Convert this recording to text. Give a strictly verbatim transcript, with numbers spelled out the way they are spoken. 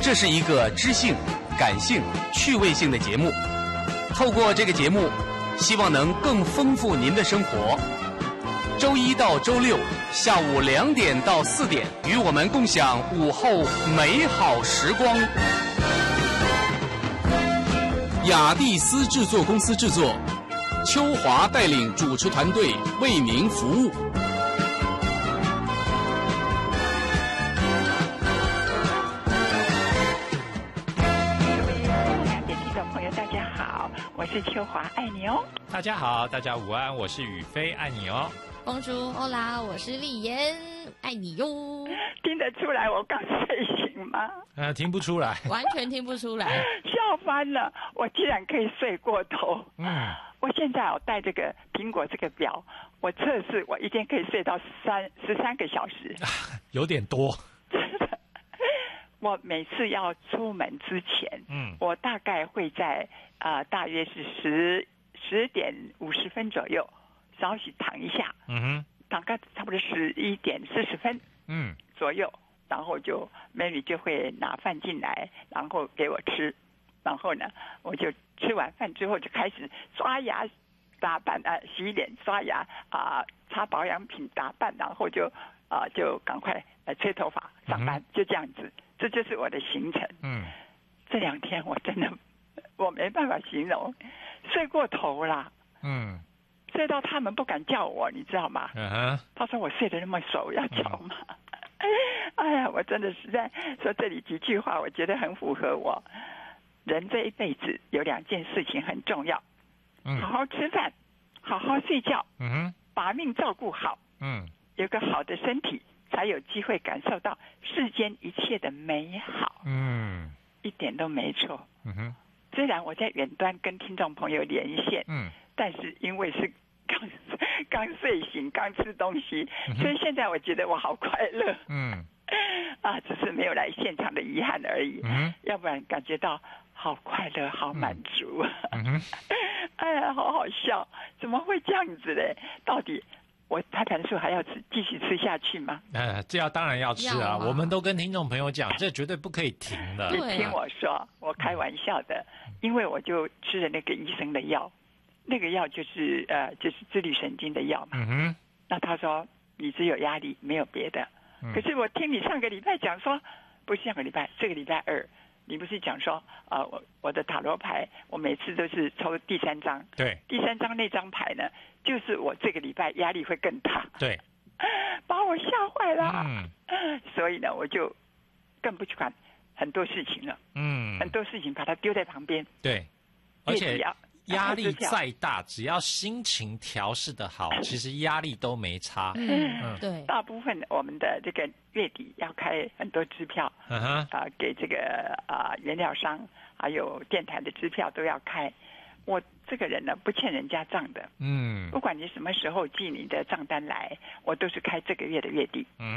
这是一个知性、感性、趣味性的节目。透过这个节目，希望能更丰富您的生活。周一到周六下午两点到四点，与我们共享午后美好时光。雅蒂斯制作公司制作，秋华带领主持团队为您服务。 我是秋华，爱你哦。 大家好，大家午安，我是宇飞，爱你哦。 公主欧啦，我是丽妍，爱你哟。 听得出来我刚睡醒吗？ 呃，听不出来， 完全听不出来， 笑翻了！我竟然可以睡过头。 嗯， 我现在我带这个苹果这个表，我测试我一天可以睡到三十三个小时， 有点多。 我每次要出门之前，嗯，我大概会在啊、呃，大约是十十点五十分左右稍许躺一下，嗯哼，躺个差不多十一点四十分，嗯，左右，然后就美女就会拿饭进来，然后给我吃，然后呢，我就吃完饭之后就开始刷牙、打扮啊、呃，洗脸、刷牙啊、呃，擦保养品、打扮，然后就啊、呃、就赶快呃吹头发上班，嗯、就这样子。这就是我的行程。嗯，这两天我真的我没办法形容，睡过头啦。嗯，睡到他们不敢叫我，你知道吗？嗯哼，他说我睡得那么熟，要叫吗？嗯、哎呀，我真的实在说这里几句话，我觉得很符合我。人这一辈子有两件事情很重要，嗯，好好吃饭，好好睡觉，嗯哼，把命照顾好，嗯，有个好的身体。才有机会感受到世间一切的美好，嗯，一点都没错。嗯哼，虽然我在远端跟听众朋友连线，嗯，但是因为是刚刚睡醒、刚吃东西，嗯、所以现在我觉得我好快乐。嗯，啊，只是没有来现场的遗憾而已。嗯，要不然感觉到好快乐、好满足。嗯哼，哎呀，好好笑，怎么会这样子嘞？到底？我胎盘素还要吃，继续吃下去吗？ 呃，这要当然要吃啊！我们都跟听众朋友讲，这绝对不可以停的。 你听我说，我开玩笑的，因为我就吃了那个医生的药，那个药就是呃，就是自律神经的药嘛。嗯哼。那他说你只有压力，没有别的。嗯、可是我听你上个礼拜讲说，不是上个礼拜，这个礼拜二，你不是讲说啊、呃，我我的塔罗牌，我每次都是抽第三张。 对。第三张那张牌呢？就是我这个礼拜压力会更大， 对， 把我吓坏了。嗯，所以呢，我就更不去管很多事情了。嗯，很多事情把它丢在旁边。 对，而且压力再大，只要心情调试得好，其实压力都没差。 嗯，嗯对。 大部分我们的这个月底要开很多支票，啊、uh 呃，给这个啊、呃、原料商还有电台的支票都要开。我这个人呢，不欠人家账的。嗯，不管你什么时候寄你的账单来，我都是开这个月的月底。嗯。